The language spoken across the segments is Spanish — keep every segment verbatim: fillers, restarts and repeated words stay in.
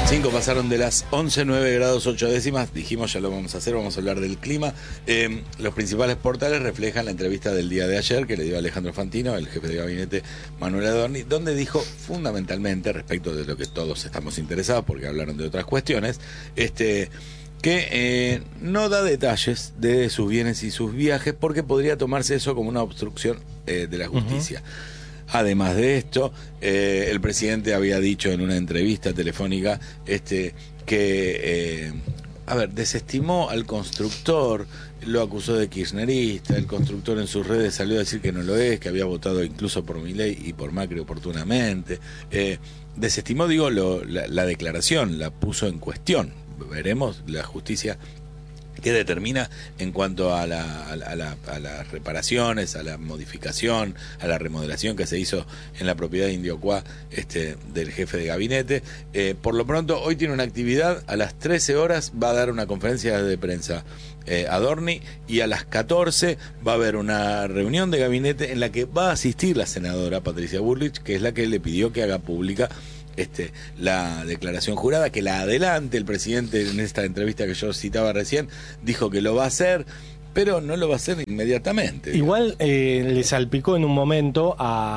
cinco pasaron de las once, nueve grados ocho décimas. Dijimos, ya lo vamos a hacer, vamos a hablar del clima. Eh, los principales portales reflejan la entrevista del día de ayer que le dio Alejandro Fantino, el jefe de gabinete Manuel Adorni, donde dijo fundamentalmente, respecto de lo que todos estamos interesados, porque hablaron de otras cuestiones, este... que eh, no da detalles de sus bienes y sus viajes porque podría tomarse eso como una obstrucción eh, de la justicia. Uh-huh. Además de esto, eh, el presidente había dicho en una entrevista telefónica este, que, eh, a ver, desestimó al constructor, lo acusó de kirchnerista, el constructor en sus redes salió a decir que no lo es, que había votado incluso por Milei y por Macri oportunamente. Eh, desestimó, digo, lo, la, la declaración, la puso en cuestión. Veremos la justicia que determina en cuanto a, la, a, la, a las reparaciones, a la modificación, a la remodelación que se hizo en la propiedad de Indiocuá este, del jefe de gabinete. Eh, por lo pronto, hoy tiene una actividad, a las trece horas va a dar una conferencia de prensa eh, Adorni, y a las catorce va a haber una reunión de gabinete en la que va a asistir la senadora Patricia Bullrich, que es la que le pidió que haga pública Este, la declaración jurada, que la adelante. El presidente, en esta entrevista que yo citaba recién, dijo que lo va a hacer, pero no lo va a hacer inmediatamente. Igual eh, le salpicó en un momento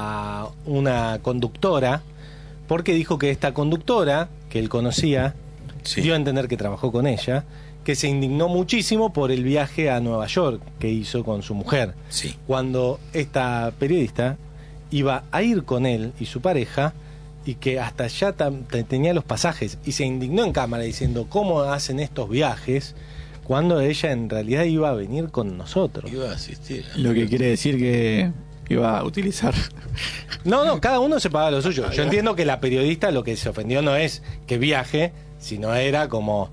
a una conductora, porque dijo que esta conductora, que él conocía, sí, dio a entender que trabajó con ella, que se indignó muchísimo por el viaje a Nueva York que hizo con su mujer. Sí. Cuando esta periodista iba a ir con él y su pareja, y que hasta ya tenía los pasajes, y se indignó en cámara diciendo cómo hacen estos viajes cuando ella en realidad iba a venir con nosotros. Iba a asistir. Lo que quiere decir que iba a utilizar. No, no, cada uno se paga lo suyo. Yo entiendo que la periodista lo que se ofendió no es que viaje, sino era como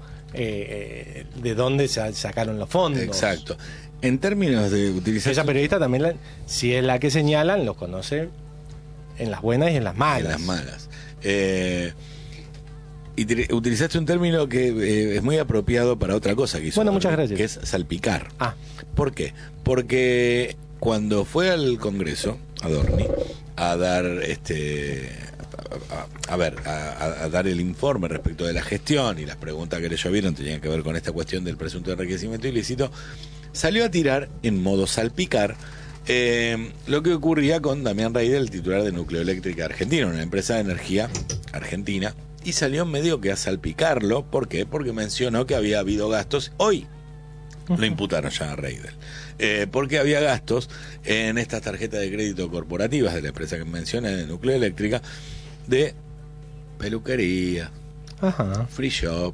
eh, de dónde se sacaron los fondos. Exacto. En términos de utilizar... Esa periodista también, la, si es la que señalan, los conoce en las buenas y en las malas. En las malas. Eh, y te, utilizaste un término que eh, es muy apropiado para otra cosa que hizo. Bueno, Adorni, muchas gracias. Que es salpicar. Ah. ¿Por qué? Porque cuando fue al Congreso, Adorni, a dar este... A, a, a ver, a, a dar el informe respecto de la gestión, y las preguntas que le llovieron tenían que ver con esta cuestión del presunto enriquecimiento ilícito, salió a tirar en modo salpicar Eh, lo que ocurría con Damián Reidel, el titular de Nucleoeléctrica Argentina, una empresa de energía argentina, y salió medio que a salpicarlo. ¿Por qué? Porque mencionó que había habido gastos. Hoy lo imputaron ya a Reidel, eh, porque había gastos en estas tarjetas de crédito corporativas de la empresa que mencioné, de Nucleoeléctrica, de peluquería, ajá, free shop,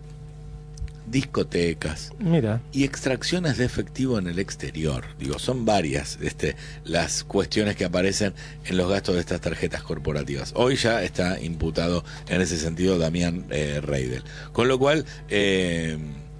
discotecas, mira, y extracciones de efectivo en el exterior. Digo, son varias este, las cuestiones que aparecen en los gastos de estas tarjetas corporativas. Hoy ya está imputado en ese sentido Damián eh, Reidel. Con lo cual, eh,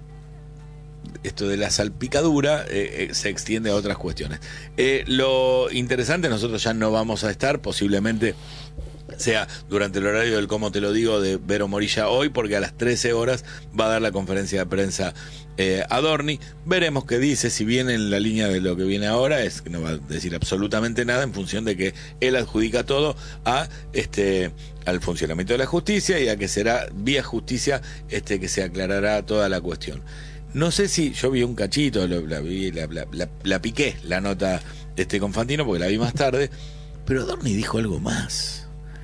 esto de la salpicadura eh, eh, se extiende a otras cuestiones. Eh, lo interesante, nosotros ya no vamos a estar, posiblemente sea durante el horario del Cómo Te Lo Digo de Vero Morilla hoy, porque a las trece horas va a dar la conferencia de prensa eh, Adorni. Veremos qué dice. Si viene en la línea de lo que viene ahora, es que no va a decir absolutamente nada, en función de que él adjudica todo a este al funcionamiento de la justicia, y a que será vía justicia este que se aclarará toda la cuestión. No sé si yo vi un cachito, lo, la, vi, la, la, la, la piqué la nota este con Fantino porque la vi más tarde, pero Adorni dijo algo más.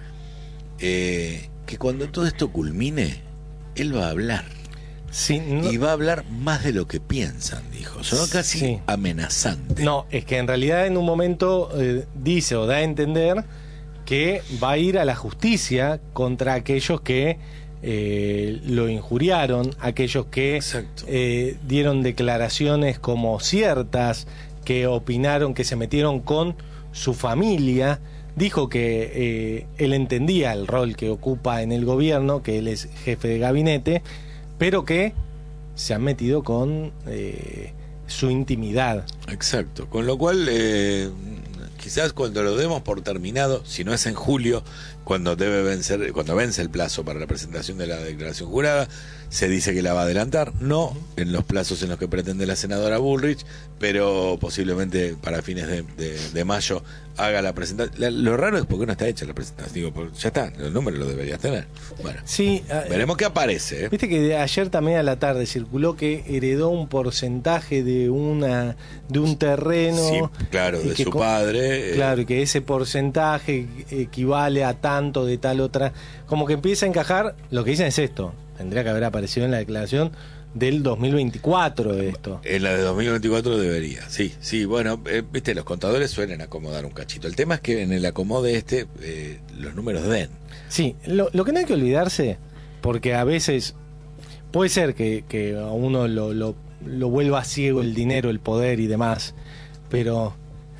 Eh, que cuando todo esto culmine, él va a hablar. Sí, no, y va a hablar más de lo que piensan, dijo. Sonó casi sí, amenazante. No, es que en realidad en un momento eh, dice o da a entender que va a ir a la justicia contra aquellos que eh, lo injuriaron, aquellos que eh, dieron declaraciones como ciertas, que opinaron, que se metieron con su familia. Dijo que eh, él entendía el rol que ocupa en el gobierno, que él es jefe de gabinete, pero que se han metido con eh, su intimidad. Exacto, con lo cual, eh, quizás cuando lo demos por terminado, si no es en julio, cuando debe vencer, cuando vence el plazo para la presentación de la declaración jurada, se dice que la va a adelantar, no en los plazos en los que pretende la senadora Bullrich, pero posiblemente para fines de, de, de mayo haga la presentación. La, lo raro es porque no está hecha la presentación, digo, porque ya está, el número lo deberías tener. Bueno, sí, uh, veremos qué aparece. ¿eh? Viste que de ayer también a la tarde circuló que heredó un porcentaje de una de un terreno. Sí, claro, de su padre. Claro, eh, y que ese porcentaje equivale a tanto de tal otra. Como que empieza a encajar, lo que dicen es esto, tendría que haber aparecido en la declaración del dos mil veinticuatro de esto. En la de dos mil veinticuatro debería, sí, sí, bueno, eh, viste, los contadores suelen acomodar un cachito. El tema es que en el acomode este eh, los números den. Sí, lo, lo que no hay que olvidarse, porque a veces puede ser que, que a uno lo, lo, lo vuelva ciego el dinero, el poder y demás, pero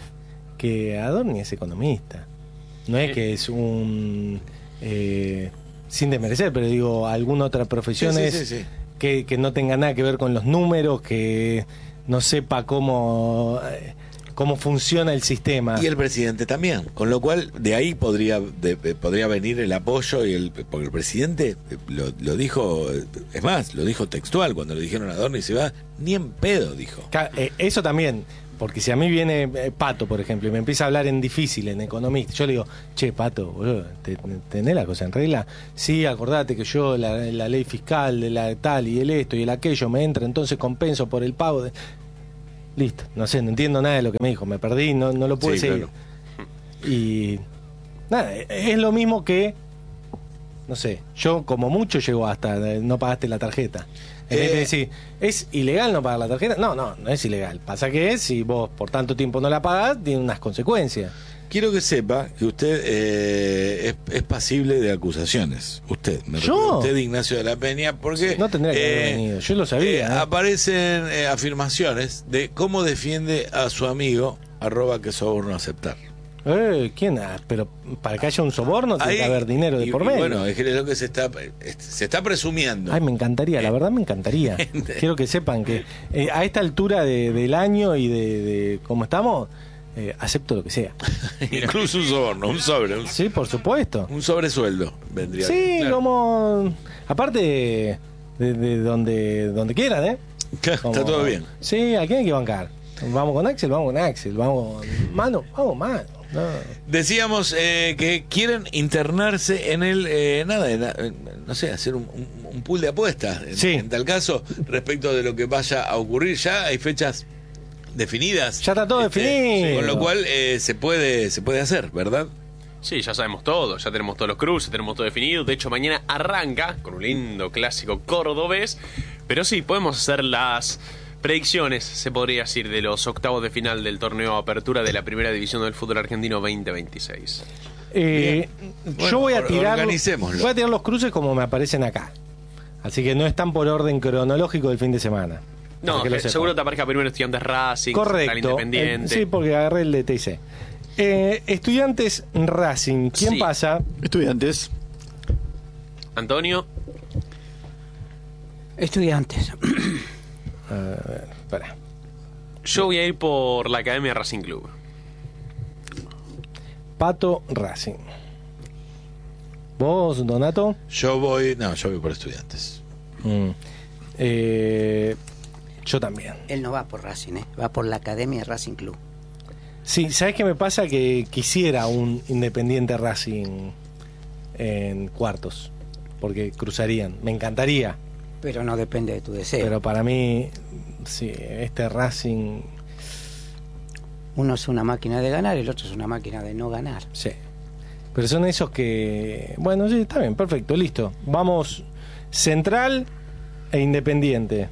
que Adorni es economista, no es que es un... Eh, sin desmerecer, pero digo, alguna otra profesión Sí, sí, es... sí, sí. Que, que no tenga nada que ver con los números, que no sepa cómo, cómo funciona el sistema. Y el presidente también, con lo cual de ahí podría de, de- podría venir el apoyo y el porque el presidente eh, lo, lo dijo, eh, es más, lo dijo textual cuando le dijeron a Adorni se va, ni en pedo dijo. Ca- eh, Eso también, porque si a mí viene eh, Pato, por ejemplo, y me empieza a hablar en difícil, en economista, yo le digo, che, Pato, boludo, ¿te- te- ¿tenés la cosa en regla? Sí, acordate que yo la, la ley fiscal de la tal y el esto y el aquello me entra, entonces compenso por el pago de... Listo, no sé, no entiendo nada de lo que me dijo, me perdí, no, no lo pude Sí, seguir. claro. Y nada, es lo mismo que, no sé, yo como mucho llego hasta eh, no pagaste la tarjeta. En vez de Eh. decir, ¿es ilegal no pagar la tarjeta? No, no, no es ilegal. Pasa que si vos por tanto tiempo no la pagás, tiene unas consecuencias. Quiero que sepa que usted eh, es, es pasible de acusaciones. Usted, me ¿Yo? refiero a usted, Ignacio de la Peña, porque No tendría que haber eh, venido, yo lo sabía. eh, ¿eh? aparecen eh, afirmaciones de cómo defiende a su amigo arroba que soborno aceptar. Eh, ¿Quién? Ah, pero para que haya un soborno tiene Ahí- que haber dinero de y- por y medio. bueno, es que es lo que se está se está presumiendo. Ay, me encantaría, la verdad me encantaría. Quiero que sepan que eh, a esta altura de- del año y de, de cómo estamos, eh, acepto lo que sea. Incluso un soborno, un sobre, un, Sí, por supuesto. un sobresueldo vendría. Sí, bien, claro. como... Aparte, de, de donde donde quieran, ¿eh? Claro, Como- está todo bien. Sí, ¿a quién hay que bancar? Vamos con Axel, vamos con Axel, vamos mano, vamos mano. No. Decíamos eh, que quieren internarse en el eh, nada, en la- en- no sé, hacer un, un- un pool de apuestas en, Sí. en tal caso respecto de lo que vaya a ocurrir. Ya hay fechas definidas. Ya está todo definido. Con lo cual eh, se puede se puede hacer, ¿verdad? Sí, ya sabemos todo, ya tenemos todos los cruces, tenemos todo definido. De hecho, mañana arranca con un lindo clásico cordobés. Pero sí, podemos hacer las predicciones, se podría decir, de los octavos de final del torneo Apertura de la Primera División del Fútbol Argentino veinte veintiséis. Eh, Bueno, yo voy a or- tirar organicémoslo. voy a tirar los cruces como me aparecen acá. Así que no están por orden cronológico del fin de semana. No, Para que lo que sepan. seguro te aparezca primero Estudiantes Racing, Central Correcto. Independiente. Eh, sí, porque agarré el de T I C. Eh, estudiantes Racing. ¿Quién Sí. pasa? Estudiantes. Antonio, Estudiantes. A ver, espera. yo voy a ir por la Academia Racing Club. Pato Racing. ¿Vos, Donato? Yo voy, no, yo voy por estudiantes. Mm. Eh, yo también. Él no va por Racing, ¿eh? Va por la Academia Racing Club. Sí, ¿sabes qué me pasa? Que quisiera un Independiente Racing en cuartos. Porque cruzarían. Me encantaría. Pero no depende de tu deseo. Pero para mí, sí, este Racing, Uno es una máquina de ganar, el otro es una máquina de no ganar. sí. Pero son esos que... Bueno, sí, está bien, perfecto, listo. Vamos, Central e Independiente.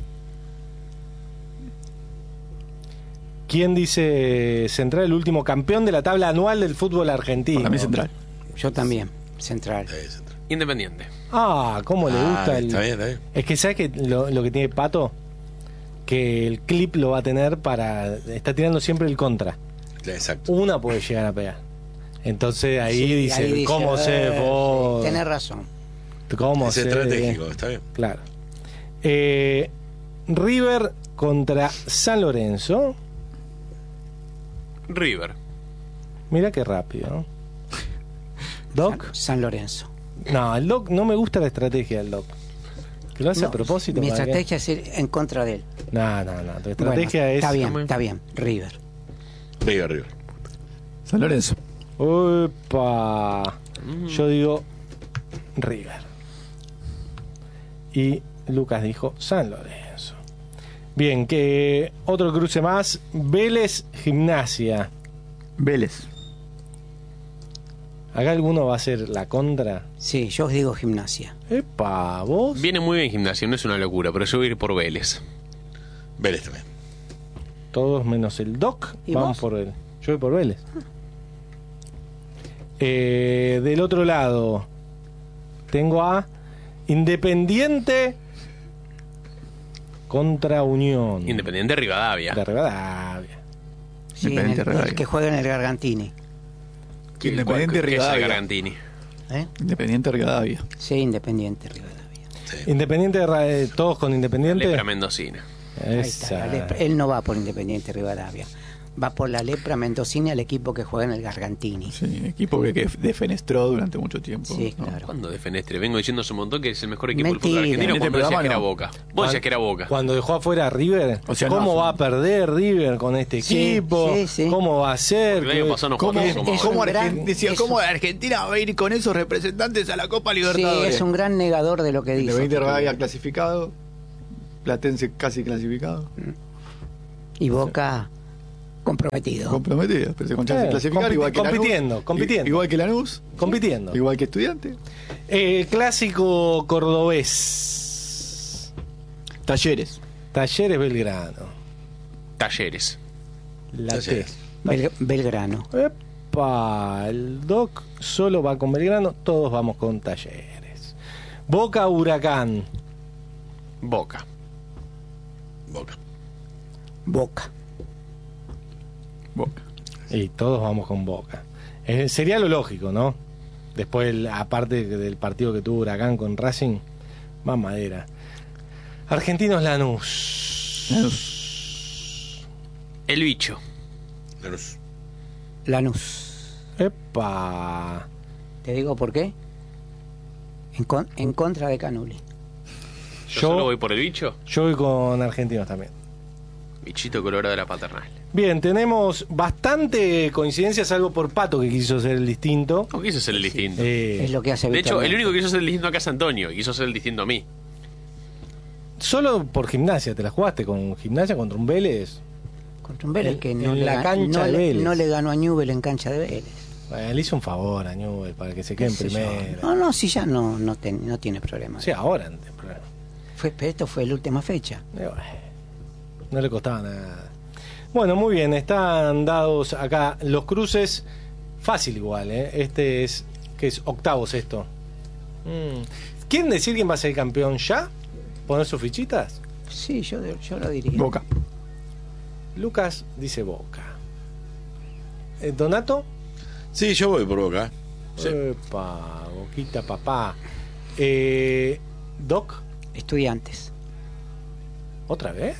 ¿Quién dice Central, el último campeón de la tabla anual del fútbol argentino? Para mí Central. Yo también, Central. Eh, central. Independiente. Ah, ¿cómo le Ah, gusta el...? está bien, está bien. Es que ¿sabes que lo, lo que tiene Pato? Que el clip lo va a tener para... Está tirando siempre el contra. Exacto. Una puede llegar a pegar. Entonces ahí Sí, dice, ahí dice, ¿cómo eh, sé sí, vos? tenés razón. ¿Cómo Es sé? estratégico, está bien. Claro. Eh, River contra San Lorenzo. River. Mira qué rápido, ¿no? ¿Doc? San, San Lorenzo. No, el Doc, no me gusta la estrategia del Doc. ¿Que lo hace No, a propósito? Mi para estrategia es ir en contra de él. que- No, no, no. Tu Bueno, estrategia es... está bien, está bien. River. River, River. San Lorenzo. Opa. Yo digo River. Y Lucas dijo San Lorenzo. Bien, que otro cruce más. Vélez Gimnasia. Vélez. ¿Acá alguno va a hacer la contra? Sí, yo os digo Gimnasia. Epa, vos. Viene muy bien Gimnasia, no es una locura, pero yo voy a ir por Vélez. Vélez también. Todos menos el Doc ¿Y van vos? por él. Yo voy por Vélez. Eh, del otro lado tengo a Independiente contra Unión Independiente Rivadavia. de Rivadavia. Sí, en Independiente el, Rivadavia. el que juega en el Gargantini. Independiente ¿Qué es el Rivadavia. Gargantini? ¿Eh? Independiente Rivadavia. Sí, Independiente Rivadavia. Independiente de Ra- eh, todos con Independiente. Lepra Mendocina. Ahí está, la Esa. lepra. Él no va por Independiente Rivadavia. Va por la Lepra Mendocina, el equipo que juega en el Gargantini. Sí, equipo que, que defenestró durante mucho tiempo. Sí, ¿no? claro. ¿Cuándo de Fenestre? Vengo diciendo hace un montón que es el mejor equipo del fútbol Mentira. argentino En este cuando decías programa que era no. Boca. Vos decías que era Boca. Cuando dejó afuera a River, O sea, ¿cómo no, va sí. a perder River con este Sí, equipo? sí, sí. ¿Cómo va a ser? Porque el año pasado no ¿Cómo, jugaba Es- como es ahora. cómo un gran- Argen- decía, es ¿cómo un- Argentina va a ir con esos representantes a la Copa Sí, Libertadores? es un gran negador de lo que dice. Independiente Rivadavia clasificado. Platense casi clasificado. Y Boca comprometido. Comprometido. Pero se con chance Eh, de clasificar compi- igual que compitiendo, Lanús. compitiendo. I- Igual que Lanús. Compitiendo. Igual que Estudiante. Eh, clásico cordobés. Talleres. Talleres Belgrano. Talleres. La T. Talleres. Bel- Belgrano. Epa, el Doc solo va con Belgrano, todos vamos con Talleres. Boca Huracán. Boca. Boca. Boca. Boca. Y todos vamos con Boca. Eh, sería lo lógico, ¿no? Después, el- aparte del partido que tuvo Huracán con Racing, más madera. Argentinos Lanús. Lanús. El bicho. Lanús. Lanús. Epa. ¿Te digo por qué? En, con- en contra de Canuli. Yo, Yo- solo voy por el bicho. Yo voy con Argentinos también. Bichito colorado de la paternal. Bien, tenemos bastante coincidencia, salvo por Pato que quiso ser el distinto. No quiso ser el distinto. Eh, Es lo que hace De hecho, el habitualmente. único que quiso ser el distinto acá es Antonio. Y quiso ser el distinto a mí. Solo por Gimnasia, te la jugaste con Gimnasia contra un Vélez. Contra un Vélez en- que no, en le, la gan- cancha no de le- Vélez. no le ganó a Newell en cancha de Vélez. Bueno, le hizo un favor a Newell para que se quede en Qué sé yo. primera. No, no, si ya no, no, ten- no tiene problema. Sí, ahora no tiene problema. Fue, pero esto fue la última fecha. Eh, bueno, no le costaba nada. Bueno, muy bien, están dados acá los cruces. Fácil igual, ¿eh? Este es, que es octavos esto. Mm. ¿Quieren decir quién va a ser campeón ya? ¿Poner sus fichitas? Sí, yo, yo lo diría. Boca. Lucas dice Boca. Eh, ¿Donato? Sí, yo voy por Boca. Sí. Epa, Boquita papá. Eh, ¿Doc? Estudiantes. ¿Otra vez?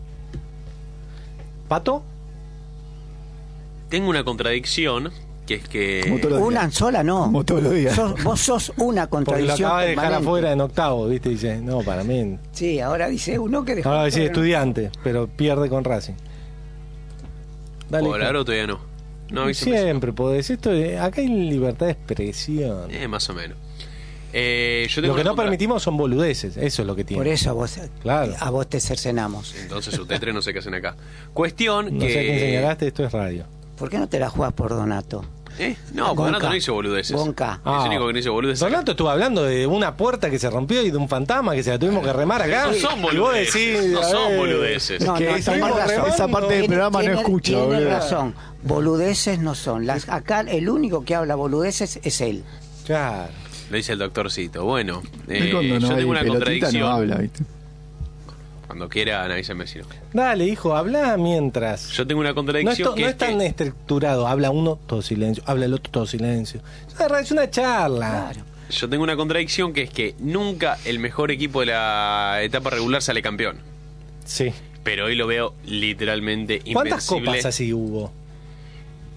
¿Pato? Tengo una contradicción, que es que... Como todos los Una días. sola no. Como todos los días. Sos- vos sos una Porque lo contradicción. acaba de dejar permanente. afuera en octavo, ¿viste? Dice, no, para mí. Sí, ahora dice uno que dejó. Ahora dice afuera. estudiante, pero pierde con Racing. Dale. ¿Puedo hablar hijo. o todavía no? No, avísame. Siempre podés. Esto, de- acá hay libertad de expresión. Eh, más o menos. Eh, yo tengo Lo que una no contra- permitimos son boludeces. Eso es lo que tiene. Por eso a vos, Claro. a vos te cercenamos. Entonces ustedes tres no sé qué hacen acá. Cuestión No que... sé a quién señalaste, esto es radio. ¿Por qué no te la jugás por Donato? ¿Eh? No, Gonca. Donato no hizo boludeces. Gonca. Es Ah. el único que no hizo boludeces. acá. Donato estuvo hablando de una puerta que se rompió y de un fantasma que se la tuvimos que remar acá. No son Y vos boludeces. decís, No a son ver, boludeces. No, que no, esa tenés parte- razón. esa parte del Tiene- programa no tiene- escucha, Tiene boludo. razón. Boludeces no son. Las, acá el único que habla boludeces es él. Claro. Lo dice el doctorcito. Bueno, Él eh, cuando no yo hay tengo una pelotita contradicción. no habla, ¿viste? Cuando quiera, avísame si no. Dale, hijo, habla mientras. Yo tengo una No es, contradicción to- que no es es tan que- estructurado. Habla uno, todo silencio. Habla el otro, todo silencio. Es una, es una charla. Claro. Yo tengo una contradicción que es que nunca el mejor equipo de la etapa regular sale campeón. Sí. Pero hoy lo veo literalmente ¿Cuántas invencible. copas así hubo?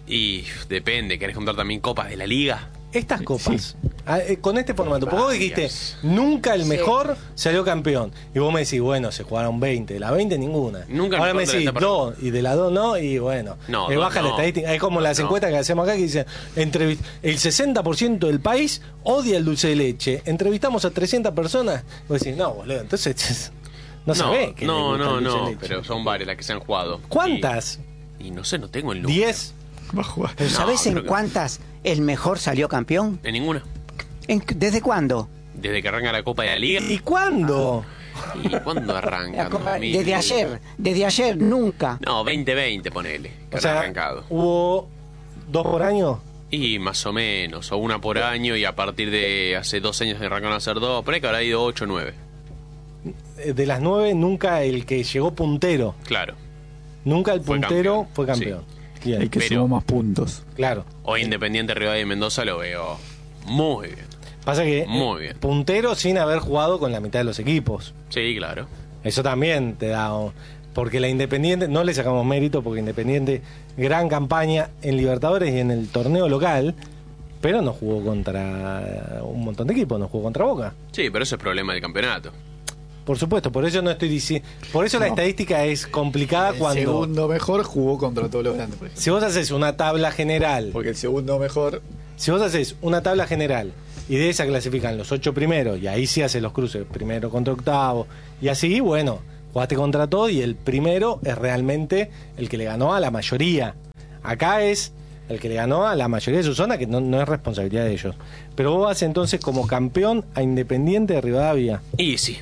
Y depende, ¿querés contar también copas de la liga? Estas copas, sí. ah, eh, con este formato, porque vos dijiste, Varias. nunca el Sí. mejor salió campeón. Y vos me decís, bueno, se jugaron veinte, de la veinte ninguna. Nunca el Ahora me mejor de la decís, etapa. dos, y de la dos no, y bueno, No, eh, dos baja la no. estadística. Es como Dos las no. encuestas que hacemos acá que dicen, entrevist- el sesenta por ciento del país odia el dulce de leche. Entrevistamos a trescientas personas, vos decís, no, boludo, entonces no, No, sabés que no, le gusta no, el dulce de no, leche. pero son varias las que se han jugado. ¿Cuántas? Y, y no sé, no tengo el número. ¿Diez? Va a jugar. ¿Pero No, sabés creo en que- cuántas el mejor salió campeón? En ninguna. ¿En- ¿Desde cuándo? Desde que arranca la Copa de la Liga. ¿Y cuándo? ¿Y cuándo arranca? La Copa- dos mil? desde ayer, desde ayer, nunca. No, veinte veinte, ponele. Que O han sea, arrancado. hubo dos por año. Y más o menos, o una por año, y a partir de hace dos años que arrancaron a hacer dos, ponele que habrá ido ocho o nueve. De las nueve, nunca el que llegó puntero. Claro. Nunca el Fue puntero campeón. fue campeón. Bien, El que Pero- sumó más puntos. claro. O Independiente Rivadavia y Mendoza lo veo muy bien. Pasa que Muy eh, bien. puntero sin haber jugado con la mitad de los equipos. Sí, claro. Eso también te da... un- Porque la Independiente, no le sacamos mérito, porque Independiente, gran campaña en Libertadores y en el torneo local, pero no jugó contra un montón de equipos, no jugó contra Boca. Sí, pero eso es problema del campeonato. Por supuesto, por eso no estoy diciendo... Por eso la No. estadística es complicada El cuando... segundo mejor jugó contra todos los grandes, por ejemplo. Si vos haces una tabla general... Porque el segundo mejor Si vos haces una tabla general y de esa clasifican los ocho primeros, y ahí sí haces los cruces, primero contra octavo, y así, bueno, jugaste contra todo y el primero es realmente el que le ganó a la mayoría. Acá es el que le ganó a la mayoría de su zona, que no, no es responsabilidad de ellos. Pero vos vas entonces como campeón a Independiente de Rivadavia. Y sí.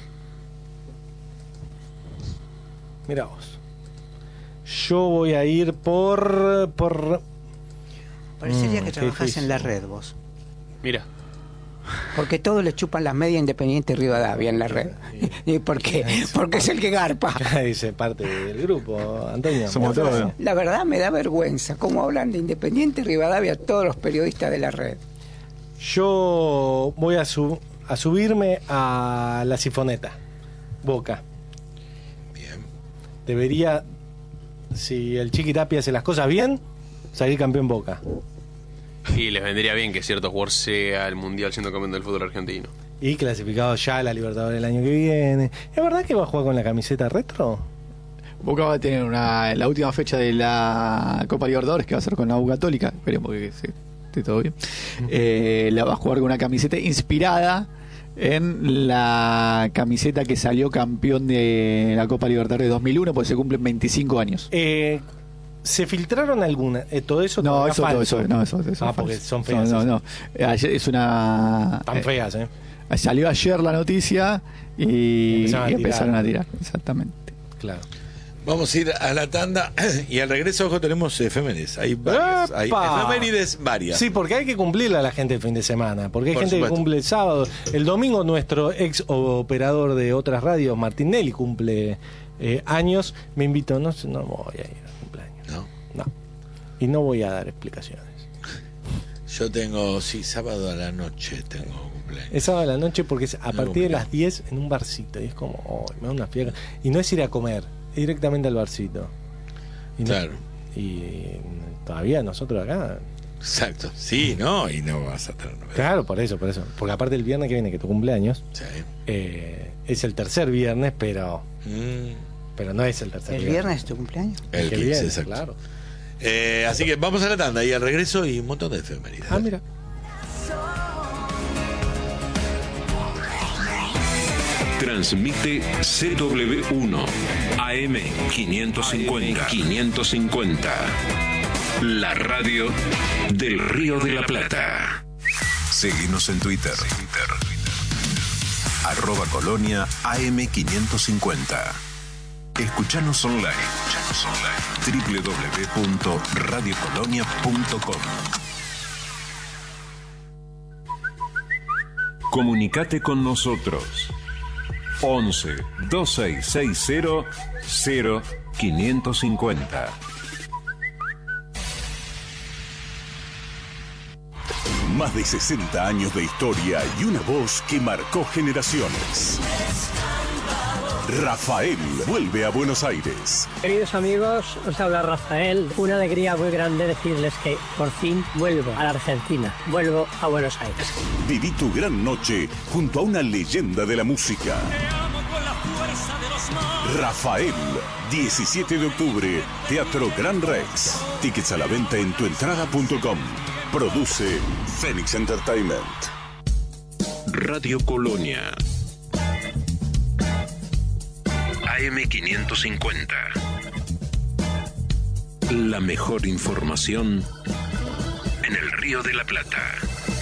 Mira vos. Yo voy a ir por... por Parecería Mm, que qué trabajás difícil. en la red vos. Mira. Porque todos le chupan las medias Independiente Rivadavia en la red. ¿Y por qué? Porque es el que garpa. dice parte del grupo, Antonio. Somos todos. La verdad me da vergüenza cómo hablan de Independiente Rivadavia todos los periodistas de la red. Yo voy a, su- a subirme a la sifoneta. Boca. Bien. Debería, si el Chiqui Tapia hace las cosas bien, salir campeón Boca. Y les vendría bien que cierto jugador sea el mundial siendo campeón del fútbol argentino. Y clasificado ya a la Libertadores el año que viene. ¿Es verdad que va a jugar con la camiseta retro? Boca va a tener una, la última fecha de la Copa Libertadores, que va a ser con la U Católica. Esperemos que se- esté todo bien. Eh, la va a jugar con una camiseta inspirada en la camiseta que salió campeón de la Copa Libertadores dos mil uno, porque se cumplen veinticinco años. Eh, ¿Se filtraron algunas? Eh, ¿Todo eso? No, todavía eso, todo falso? eso, no, eso, eso Ah, es porque falso. son feas. No, esas. no, no. Ayer- es una. Tan eh, feas, ¿eh? Salió ayer la noticia y, Empezaron a y tirar. empezaron a tirar. Exactamente. Claro. Vamos a ir a la tanda y al regreso, ojo, tenemos efemérides. Hay varias. Hay ¡Epa! efemérides varias. Sí, porque hay que cumplirle a la gente el fin de semana. Porque hay Por gente supuesto. que cumple el sábado. El domingo nuestro ex operador de otras radios, Martín Nelly, cumple eh, años. Me invitó, no, sé, no voy a ir al cumpleaños. ¿No? No. Y no voy a dar explicaciones. Yo tengo, sí, sábado a la noche tengo cumpleaños. Es sábado a la noche porque es a No, partir de mira. las diez en un barcito. Y es como, oh, me da una fiaca. Y no es ir a comer, es directamente al barcito. Y no- Claro. Y todavía nosotros acá. Exacto. Sí, no, y no vas a tener novedad. Claro, por eso, por eso. Porque aparte el viernes que viene, que tu cumpleaños, Sí. eh, es el tercer viernes, pero Mm, pero no es el tercer ¿El viernes. viernes es tu cumpleaños? el que quince, viene, exacto. claro. Eh, así que vamos a la tanda y al regreso y un montón de efemérides. Ah, mira. Transmite C W uno A M quinientos cincuenta. quinientos cincuenta. La radio del Río de la Plata. Seguinos en Twitter. Arroba Colonia A M quinientos cincuenta. Escuchanos online. doble u doble u doble u punto radio colonia punto com. Comunicate con nosotros. once dos seis seis cero cero quinientos cincuenta. Más de sesenta años de historia y una voz que marcó generaciones. Rafael vuelve a Buenos Aires. Queridos amigos, os habla Rafael. Una alegría muy grande decirles que por fin vuelvo a la Argentina. Vuelvo a Buenos Aires. Viví tu gran noche junto a una leyenda de la música. Rafael, diecisiete de octubre, Teatro Gran Rex. Tickets a la venta en tuentrada punto com. Produce Phoenix Entertainment. Radio Colonia. A M quinientos cincuenta. La mejor información en el Río de la Plata.